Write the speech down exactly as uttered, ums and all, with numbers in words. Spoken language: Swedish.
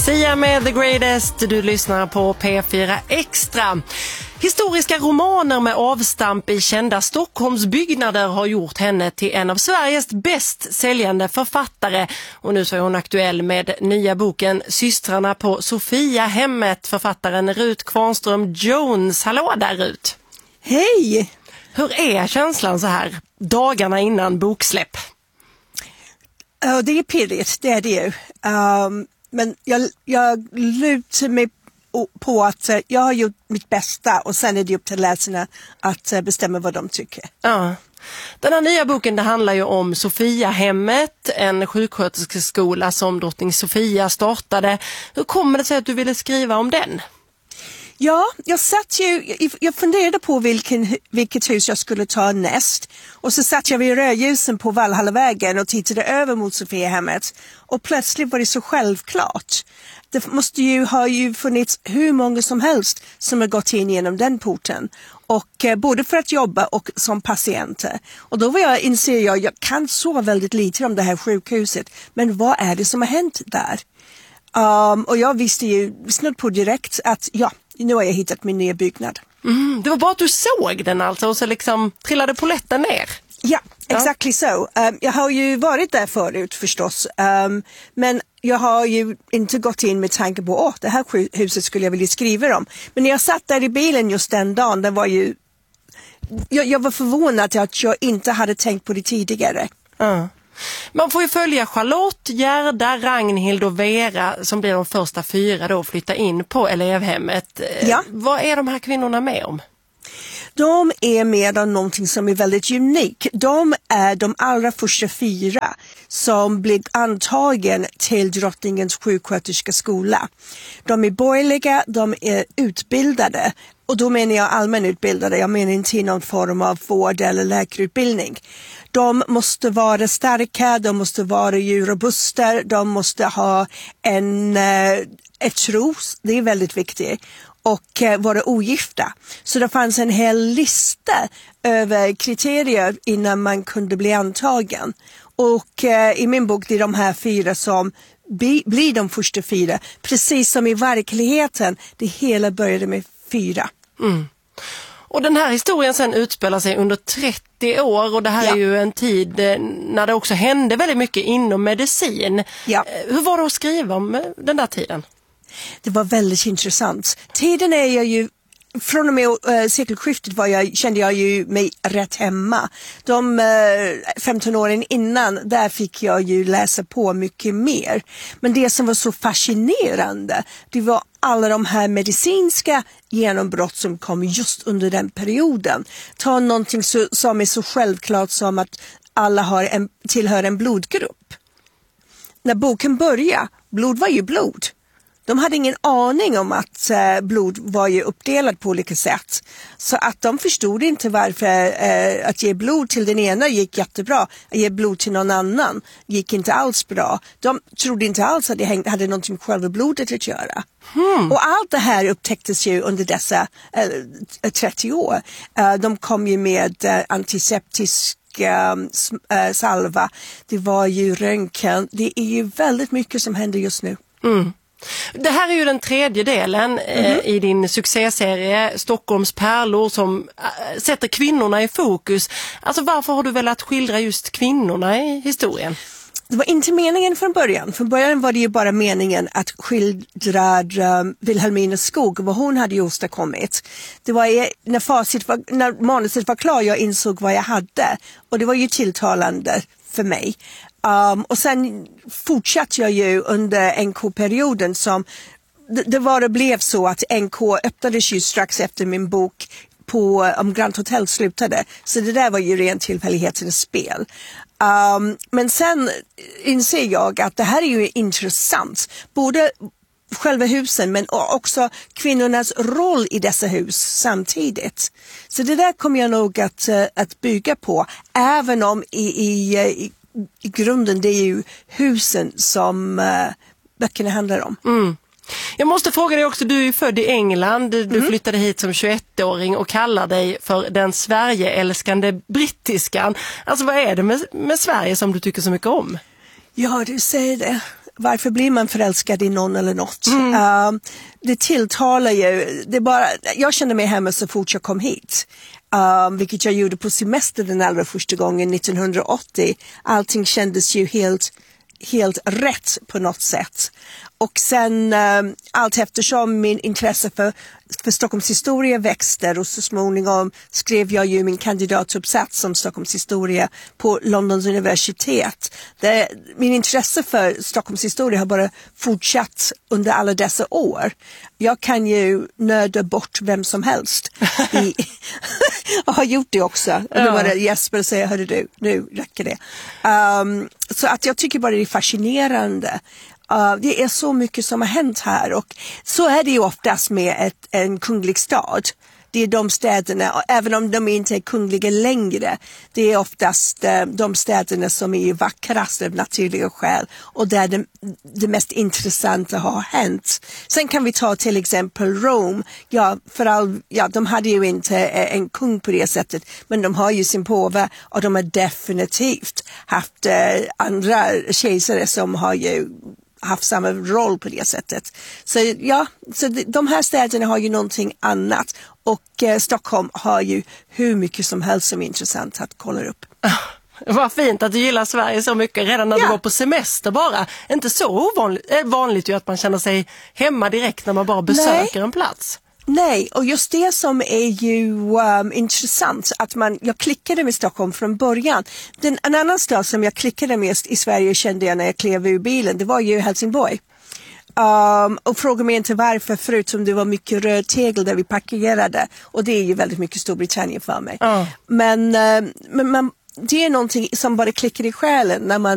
Sia med The Greatest, du lyssnar på P fyra Extra. Historiska romaner med avstamp i kända Stockholmsbyggnader har gjort henne till en av Sveriges bäst säljande författare. Och nu så är hon aktuell med nya boken Systrarna på Sofiahemmet, författaren Rut Kvarnström Jones. Hallå där, Rut! Hej! Hur är känslan så här dagarna innan boksläpp? Uh, det är pirrigt, det är det ju. Um, men jag, jag lutar mig på att uh, jag har gjort mitt bästa och sen är det upp till läsarna att uh, bestämma vad de tycker. Ja. Den här nya boken, det handlar ju om Sofiahemmet, en sjuksköterskeskola som drottning Sofia startade. Hur kommer det sig att du ville skriva om den? Ja, jag satt ju, jag funderade på vilken, vilket hus jag skulle ta näst. Och så satt jag vid rödljusen på Valhallavägen och tittade över mot Sofiahemmet. Och plötsligt var det så självklart. Det måste ju ha ju funnits hur många som helst som har gått in genom den porten. Och eh, både för att jobba och som patienter. Och då var jag, inser jag, jag kan så väldigt lite om det här sjukhuset. Men vad är det som har hänt där? Um, och jag visste ju snudd på direkt att ja, nu har jag hittat min nya byggnad. Mm, det var bara att du såg den alltså och så liksom trillade polletten ner. Ja, exactly so. Um, jag har ju varit där förut förstås. Um, men jag har ju inte gått in med tanke på åh, det här huset skulle jag vilja skriva om. Men när jag satt där i bilen just den dagen, det var ju jag, jag var förvånad att jag inte hade tänkt på det tidigare. Mm. Man får ju följa Charlotte, Gerda, Ragnhild och Vera som blir de första fyra då att flytta in på elevhemmet. Ja. Vad är de här kvinnorna med om? De är med om någonting som är väldigt unik. De är de allra första fyra som blir antagen till drottningens sjuksköterskeskola. De är borgerliga, de är utbildade. Och då menar jag allmänutbildade, jag menar inte någon form av vård- eller läkarutbildning. De måste vara starka, de måste vara ju robusta, de måste ha en ett tro, det är väldigt viktigt, och vara ogifta. Så det fanns en hel lista över kriterier innan man kunde bli antagen. Och eh, i min bok det är de här fyra som bli, blir de första fyra. Precis som i verkligheten, det hela började med fyra. Mm. Och den här historien sen utspelar sig under trettio år och det här ja. är ju en tid när det också hände väldigt mycket inom medicin. Ja. Hur var det att skriva om den där tiden? Det var väldigt intressant. Tiden är jag ju, från och med äh, sekelskiftet var jag, kände jag ju mig rätt hemma. De äh, femton åren innan, där fick jag ju läsa på mycket mer. Men det som var så fascinerande, det var alla de här medicinska genombrott som kom just under den perioden. Ta någonting så, som är så självklart som att alla har en, tillhör en blodgrupp. När boken började, blod var ju blod. De hade ingen aning om att eh, blod var ju uppdelat på olika sätt. Så att de förstod inte varför eh, att ge blod till den ena gick jättebra. Att ge blod till någon annan gick inte alls bra. De trodde inte alls att det hängde, hade någonting med själva blodet att göra. Hmm. Och allt det här upptäcktes ju under dessa eh, trettio år. Eh, de kom ju med eh, antiseptisk eh, salva. Det var ju röntgen. Det är ju väldigt mycket som händer just nu. Mm. Det här är ju den tredje delen mm-hmm. eh, i din succéserie Stockholms pärlor som äh, sätter kvinnorna i fokus. Alltså varför har du velat skildra just kvinnorna i historien? Det var inte meningen från början. Från början var det ju bara meningen att skildra um, Wilhelmina Skog och vad hon hade åstadkommit. Det var när, facit var, när manuset var klar jag insåg vad jag hade. Och det var ju tilltalande för mig. Um, och sen fortsatte jag ju under N K-perioden som det, det var det blev så att N K öppnades ju strax efter min bok på om Grand Hotel slutade. Så det där var ju rent tillfällighetens spel. Um, men sen inser jag att det här är ju intressant. Både själva husen men också kvinnornas roll i dessa hus samtidigt. Så det där kommer jag nog att, att bygga på. Även om i, i, i I grunden det är ju husen som uh, böckerna handlar om. Mm. Jag måste fråga dig också, du är född i England, du mm. flyttade hit som tjugoettåring och kallar dig för den Sverige-älskande brittiskan. Alltså vad är det med, med Sverige som du tycker så mycket om? Ja, du säger det. Varför blir man förälskad i någon eller något? Mm. Uh, det tilltalar ju. Det bara, jag kände mig hemma så fort jag kom hit. Uh, vilket jag gjorde på semester den allra första gången nittonhundraåttio. Allting kändes ju helt, helt rätt på något sätt. Och sen uh, allt eftersom min intresse för, för Stockholms historia växte och så småningom skrev jag ju min kandidatuppsats om Stockholms historia på Londons universitet. Det, min intresse för Stockholms historia har bara fortsatt under alla dessa år. Jag kan ju nöda bort vem som helst. I, och har gjort det också. Och nu var det Jesper och säger, hörru du, nu räcker det. Um, så att jag tycker bara det är fascinerande. Uh, det är så mycket som har hänt här och så är det ju oftast med ett, en kunglig stad. Det är de städerna, och även om de inte är kungliga längre, det är oftast uh, de städerna som är vackrast av naturliga skäl och där det, det mest intressanta har hänt. Sen kan vi ta till exempel Rom. Ja, för all, ja, de hade ju inte en kung på det sättet, men de har ju sin påve och de har definitivt haft uh, andra kejsare som har ju haft samma roll på det sättet. Så ja, så de här städerna har ju någonting annat och eh, Stockholm har ju hur mycket som helst som är intressant att kolla upp. Vad fint att du gillar Sverige så mycket redan när ja. du går på semester bara. Inte så ovanligt, äh, vanligt ju att man känner sig hemma direkt när man bara besöker Nej. en plats. Nej, och just det som är ju um, intressant att man, jag klickade med Stockholm från början. Den, en annan stad som jag klickade med i Sverige kände jag när jag klev ur bilen, det var ju Helsingborg. Um, och fråga mig inte varför, förutom det var mycket röd tegel där vi parkerade. Och det är ju väldigt mycket Storbritannien för mig. Uh. Men, uh, men man, det är någonting som bara klickar i själen när man